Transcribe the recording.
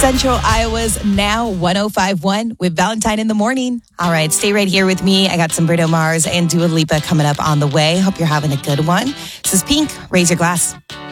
Central Iowa's Now 105.1 with Valentine in the morning. All right, stay right here with me. I got some Bruno Mars and Dua Lipa coming up on the way. Hope you're having a good one. This is Pink. Raise your glass.